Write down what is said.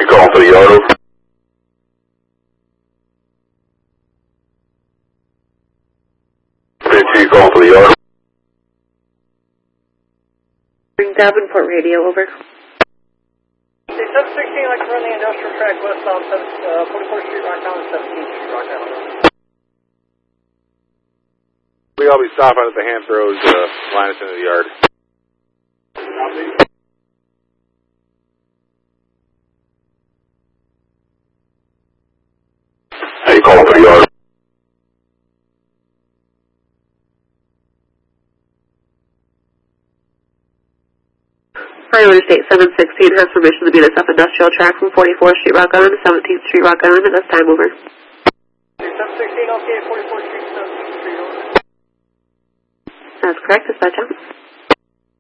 You calling for the yard over? You calling for the yard? Davenport Radio, over. 716, like to run the industrial track westbound 44th Street, Rocktown, and 17th Street, Rocktown. We all be stopping at the Hampthrows, line us into the yard. Hey, you calling for the yard? Highway Interstate 716 has permission to be in a industrial track from 44th Street, Rock Island to 17th Street, Rock Island, at this time, over. 716, okay, 44th Street, 17th Street, over. That's correct, dispatch out.